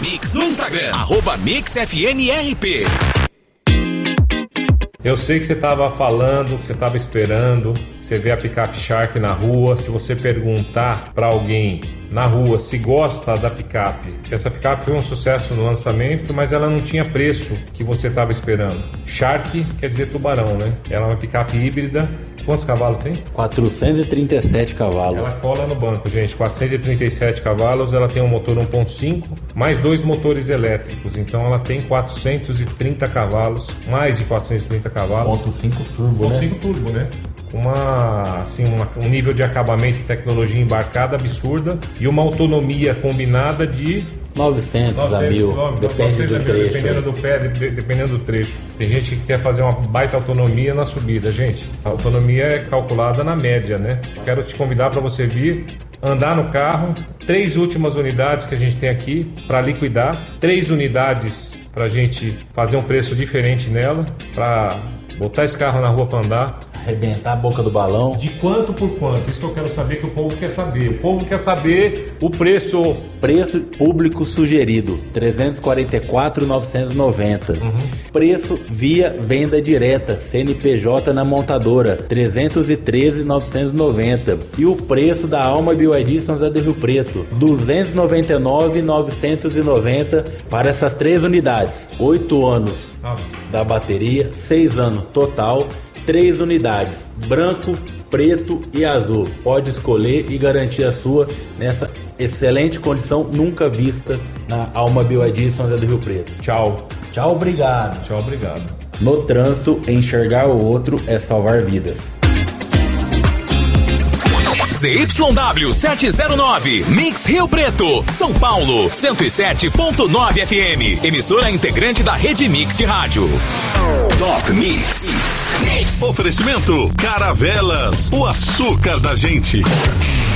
Mix no Instagram, @MixFMRP. Eu sei que você estava falando, que você estava esperando, você vê a picape Shark na rua. Se você perguntar para alguém na rua se gosta da picape, que essa picape foi um sucesso no lançamento, mas ela não tinha preço que você estava esperando. Shark quer dizer tubarão, né? Ela é uma picape híbrida. Quantos cavalos tem? 437 cavalos. Ela cola no banco, gente. 437 cavalos. Ela tem um motor 1.5 mais 2 motores elétricos. Então ela tem 430 cavalos, mais de 430 cavalos. 1.5 turbo, 1.5 turbo, né? Um nível de acabamento e tecnologia embarcada absurda e uma autonomia combinada de 900 a 1000, depende do trecho. Dependendo do trecho. Tem gente que quer fazer uma baita autonomia na subida. Gente, a autonomia é calculada na média, né? Quero te convidar para você vir andar no carro. 3 últimas unidades que a gente tem aqui para liquidar. 3 unidades para a gente fazer um preço diferente nela, para botar esse carro na rua para andar. Arrebentar a boca do balão. De quanto por quanto? Isso que eu quero saber, que o povo quer saber. O povo quer saber o preço. Preço público sugerido, 344.990. Preço via venda direta, CNPJ na montadora, 313.990. E o preço da Alma BYD São José do Rio Preto, 299.990 para essas 3 unidades. 8 anos da bateria, 6 anos total. 3 unidades, branco, preto e azul. Pode escolher e garantir a sua nessa excelente condição nunca vista na Alma BYD São José do Rio Preto. Tchau. Tchau, obrigado. Tchau, obrigado. No trânsito, enxergar o outro é salvar vidas. ZYW 709, Mix Rio Preto, São Paulo, 107.9 FM, emissora integrante da Rede Mix de rádio. Top Mix. Oferecimento Caravelas, o açúcar da gente.